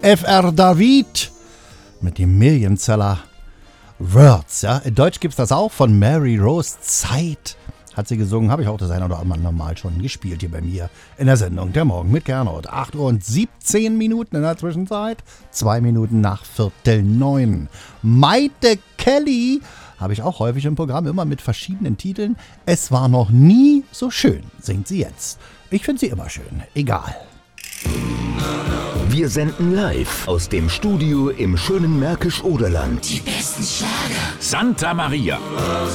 FR David mit dem Millionseller Words. Ja? In Deutsch gibt es das auch von Mary Rose. Zeit hat sie gesungen. Habe ich auch das ein oder andere Mal schon gespielt hier bei mir in der Sendung Der Morgen mit Gernot. 8 Uhr und 17 Minuten in der Zwischenzeit. 2 Minuten nach 8:45. Maite Kelly habe ich auch häufig im Programm, immer mit verschiedenen Titeln. Es war noch nie so schön, singt sie jetzt. Ich finde sie immer schön, egal. Wir senden live aus dem Studio im schönen Märkisch-Oderland. Die besten Schlager. Santa Maria.